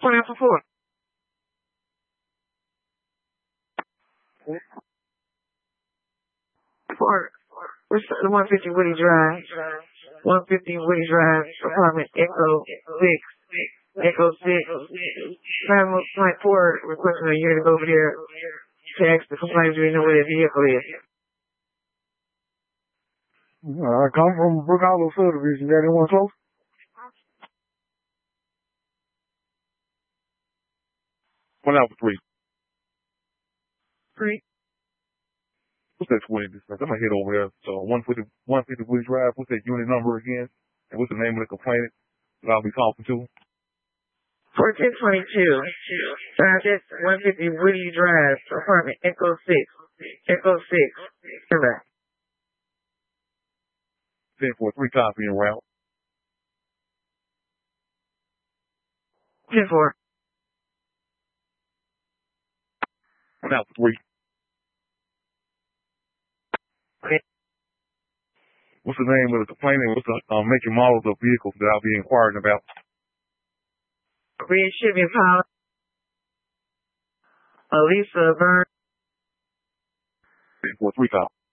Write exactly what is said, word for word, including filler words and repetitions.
Point out for four. Four. What's the one fifty Woody Drive? one fifty Woody Drive, apartment Echo six. Echo six. Prime point four, requesting a unit to go over there to ask the complainant, do we know where the vehicle is? Uh, I come from Brook Hollow subdivision. Got anyone close? One out for three. Three. What's that twenty distance? I'm gonna head over there. So one fifty, one fifty Woody Drive. What's that unit number again? And what's the name of the complainant that I'll be talking to? fourteen twenty-two. Uh, that's one fifty Woody Drive, apartment Echo six. Echo six. Correct. ten four three copy en route. ten four. One out for three. Okay. What's the name of the complainant? What's the uh, make and model of the vehicle that I'll be inquiring about? Red Chevy Impala. Elisa Vern. ten four three copy.